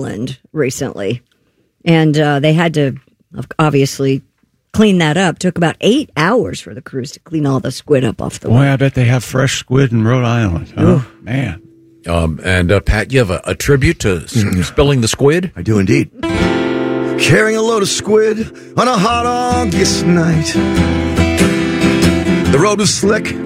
Island recently, and they had to obviously clean that up. Took about 8 hours for the crews to clean all the squid up off the Boy, I bet they have fresh squid in Rhode Island. Oh, man. And Pat, you have a tribute to spilling the squid? I do indeed. Carrying a load of squid on a hot August night. The road was slick,